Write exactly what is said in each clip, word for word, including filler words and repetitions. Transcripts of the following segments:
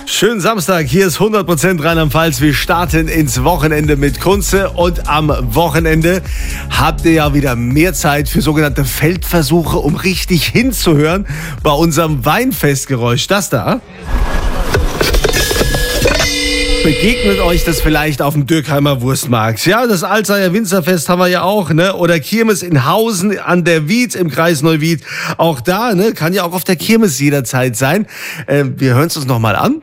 Schönen Samstag, hier ist hundert Prozent Rheinland-Pfalz. Wir starten ins Wochenende mit Kunze und am Wochenende habt ihr ja wieder mehr Zeit für sogenannte Feldversuche, um richtig hinzuhören bei unserem Weinfestgeräusch. Das da begegnet euch das vielleicht auf dem Dürkheimer Wurstmarkt. Ja, das Alzheimer Winzerfest haben wir ja auch, ne? Oder Kirmes in Hausen an der Wied im Kreis Neuwied. Auch da, ne? Kann ja auch auf der Kirmes jederzeit sein. Äh, wir hören es uns nochmal an.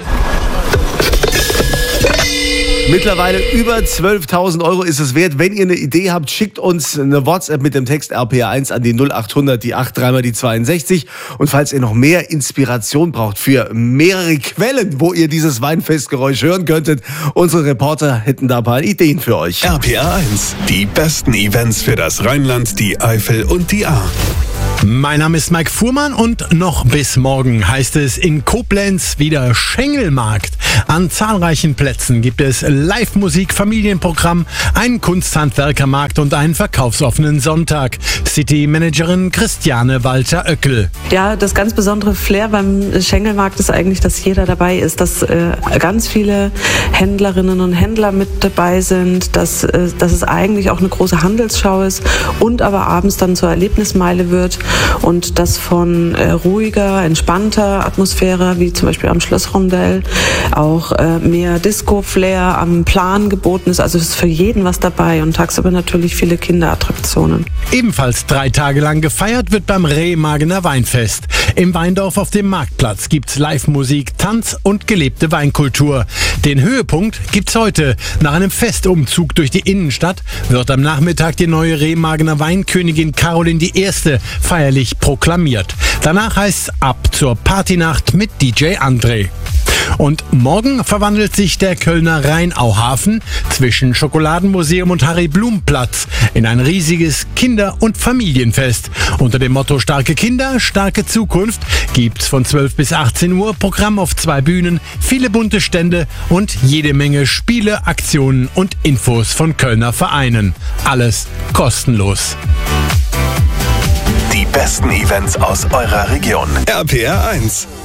Mittlerweile über zwölftausend Euro ist es wert. Wenn ihr eine Idee habt, schickt uns eine WhatsApp mit dem Text R P R eins an die null achthundert, die acht drei mal die zweiundsechzig. Und falls ihr noch mehr Inspiration braucht für mehrere Quellen, wo ihr dieses Weinfestgeräusch hören könntet, unsere Reporter hätten da ein paar Ideen für euch. R P R eins, die besten Events für das Rheinland, die Eifel und die Ahr. Mein Name ist Mike Fuhrmann und noch bis morgen heißt es in Koblenz wieder Schengelmarkt. An zahlreichen Plätzen gibt es Live-Musik, Familienprogramm, einen Kunsthandwerkermarkt und einen verkaufsoffenen Sonntag. City-Managerin Christiane Walter-Oeckel. Ja, das ganz besondere Flair beim Schengelmarkt ist eigentlich, dass jeder dabei ist, dass äh, ganz viele Händlerinnen und Händler mit dabei sind, dass, äh, dass es eigentlich auch eine große Handelsschau ist und aber abends dann zur Erlebnismeile wird und das von äh, ruhiger, entspannter Atmosphäre, wie zum Beispiel am Schlossrondell, auch äh, mehr Disco-Flair am Plan geboten ist. Also es ist für jeden was dabei und tagsüber natürlich viele Kinderattraktionen. Ebenfalls drei Tage lang gefeiert wird beim Remagener Weinfest. Im Weindorf auf dem Marktplatz gibt's Live-Musik, Tanz und gelebte Weinkultur. Den Höhepunkt gibt's heute. Nach einem Festumzug durch die Innenstadt wird am Nachmittag die neue Remagener Weinkönigin Caroline die Erste feierlich proklamiert. Danach heißt's ab zur Partynacht mit D J André. Und morgen verwandelt sich der Kölner Rheinauhafen zwischen Schokoladenmuseum und Harry-Blum-Platz in ein riesiges Kinder- und Familienfest. Unter dem Motto Starke Kinder, starke Zukunft gibt's von zwölf bis achtzehn Uhr Programm auf zwei Bühnen, viele bunte Stände und jede Menge Spiele, Aktionen und Infos von Kölner Vereinen. Alles kostenlos. Die besten Events aus eurer Region. R P R eins.